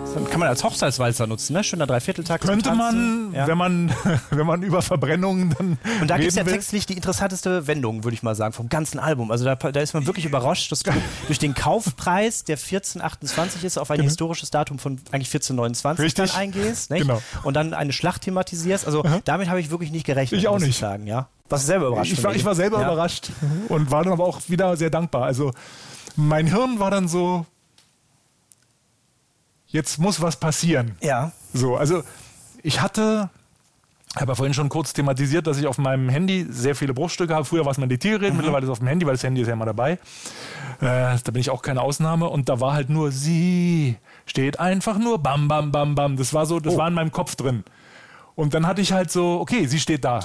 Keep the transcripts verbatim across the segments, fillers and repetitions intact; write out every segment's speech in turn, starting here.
Dann kann man als Hochzeitswalzer nutzen, ne? Schöner Dreivierteltakt. Könnte man, ja. wenn man, wenn man über Verbrennungen dann Und da gibt es ja will. textlich die interessanteste Wendung, würde ich mal sagen, vom ganzen Album. Also da, da ist man wirklich überrascht, dass du durch den Kaufpreis, der vierzehn achtundzwanzig ist, auf ein genau. historisches Datum von eigentlich vierzehn neunundzwanzig Richtig. dann eingehst. Nicht? Genau. Und dann eine Schlacht thematisierst. Also Aha. damit habe ich wirklich nicht gerechnet. Ich auch muss nicht. Ich sagen, ja. Warst du selber überrascht? Ich war, ich war selber ja. überrascht und war dann aber auch wieder sehr dankbar. Also mein Hirn war dann so, jetzt muss was passieren. Ja. So, also ich hatte, ich habe ja vorhin schon kurz thematisiert, dass ich auf meinem Handy sehr viele Bruchstücke habe. Früher war es mein Diktiergerät, mhm. mittlerweile ist es auf dem Handy, weil das Handy ist ja immer dabei. Äh, da bin ich auch keine Ausnahme. Und da war halt nur, sie steht einfach nur bam, bam, bam, bam. Das war so, das oh. war in meinem Kopf drin. Und dann hatte ich halt so, okay, sie steht da.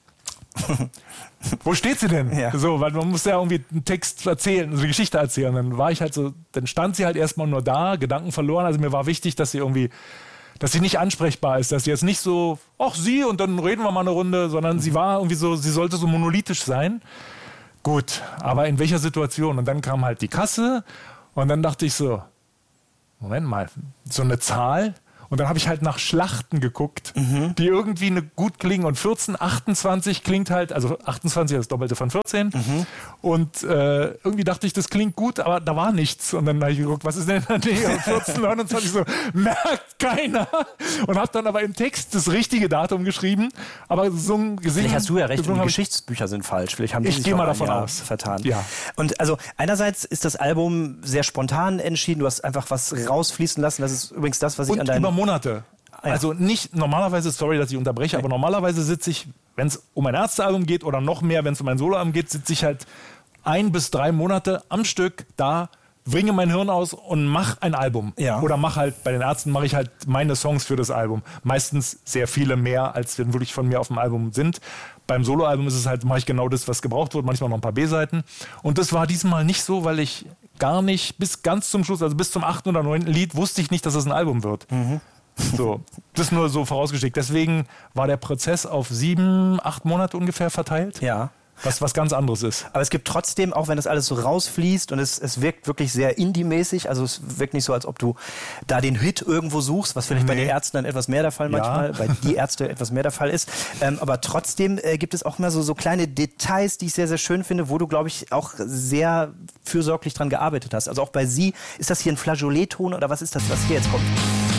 Wo steht sie denn? Ja. So, weil man muss ja irgendwie einen Text erzählen, also eine Geschichte erzählen. Dann war ich halt so, dann stand sie halt erstmal nur da, Gedanken verloren. Also mir war wichtig, dass sie irgendwie, dass sie nicht ansprechbar ist, dass sie jetzt nicht so, ach sie und dann reden wir mal eine Runde, sondern mhm. sie war irgendwie so, sie sollte so monolithisch sein. Gut, aber in welcher Situation? Und dann kam halt die Kasse und dann dachte ich so, Moment mal, so eine Zahl. Und dann habe ich halt nach Schlachten geguckt, mhm. die irgendwie eine gut klingen. Und vierzehn, achtundzwanzig klingt halt, also achtundzwanzig ist das Doppelte von vierzehn. Mhm. Und äh, irgendwie dachte ich, das klingt gut, aber da war nichts. Und dann habe ich geguckt, was ist denn in der Nähe? Und vierzehn, neunundzwanzig, so, merkt keiner. Und habe dann aber im Text das richtige Datum geschrieben. Aber so ein gesehen. Vielleicht hast du ja recht, die Geschichtsbücher sind falsch. Vielleicht haben die ich gehe mal davon aus. Vertan. Ja. Und also einerseits ist das Album sehr spontan entschieden. Du hast einfach was rausfließen lassen. Das ist übrigens das, was ich Und an deinem Monate. Ja. Also nicht normalerweise, sorry, dass ich unterbreche, aber normalerweise sitze ich, wenn es um ein Ärztealbum geht oder noch mehr, wenn es um ein Soloalbum geht, sitze ich halt ein bis drei Monate am Stück da, bringe mein Hirn aus und mache ein Album. Ja. Oder mache halt, bei den Ärzten mache ich halt meine Songs für das Album. Meistens sehr viele mehr, als wenn wirklich von mir auf dem Album sind. Beim Soloalbum ist es halt, mache ich genau das, was gebraucht wird, manchmal noch ein paar B-Seiten. Und das war diesmal nicht so, weil ich gar nicht bis ganz zum Schluss, also bis zum achten oder neunten Lied, wusste ich nicht, dass es ein Album wird. Mhm. So, das nur so vorausgeschickt. Deswegen war der Prozess auf sieben, acht Monate ungefähr verteilt. Ja. Was was ganz anderes ist. Aber es gibt trotzdem, auch wenn das alles so rausfließt und es, es wirkt wirklich sehr Indie-mäßig, also es wirkt nicht so, als ob du da den Hit irgendwo suchst, was vielleicht nee. bei den Ärzten dann etwas mehr der Fall manchmal, ja. bei die Ärzte etwas mehr der Fall ist. Ähm, aber trotzdem äh, gibt es auch immer so, so kleine Details, die ich sehr, sehr schön finde, wo du, glaube ich, auch sehr fürsorglich dran gearbeitet hast. Also auch bei Sie, ist das hier ein Flageolet-Ton oder was ist das, was hier jetzt kommt?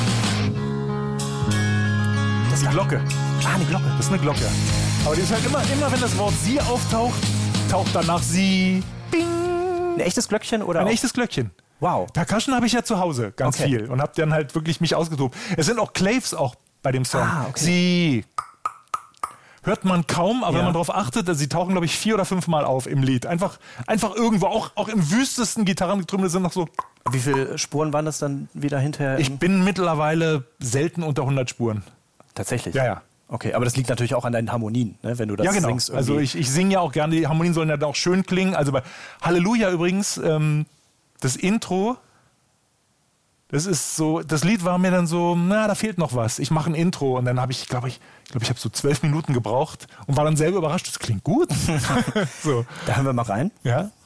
Das ist die Glocke. Ah, eine Glocke. Das ist eine Glocke. Aber die ist halt immer, immer wenn das Wort Sie auftaucht, taucht danach Sie. Bing. Ein echtes Glöckchen oder? Ein auch? echtes Glöckchen. Wow. Percussion habe ich ja zu Hause ganz okay. viel und habe dann halt wirklich mich ausgetobt. Es sind auch Claves auch bei dem Song. Ah, okay. Sie hört man kaum, aber ja. wenn man darauf achtet, sie tauchen, glaube ich, vier oder fünf Mal auf im Lied. Einfach, einfach irgendwo, auch, auch im wüstesten Gitarrengetrümmel sind noch so. Wie viele Spuren waren das dann wieder hinterher? Ich bin mittlerweile selten unter hundert Spuren. Tatsächlich? Ja, ja. Okay, aber das liegt natürlich auch an deinen Harmonien, ne? Wenn du das ja, genau. singst. Also ich, ich singe ja auch gerne, die Harmonien sollen ja auch schön klingen. Also bei Halleluja übrigens, ähm, das Intro, das ist so, das Lied war mir dann so, na, da fehlt noch was. Ich mache ein Intro und dann habe ich, glaube ich, ich glaube, ich habe so zwölf Minuten gebraucht und war dann selber überrascht, das klingt gut. So. Da hören wir mal rein. Ja.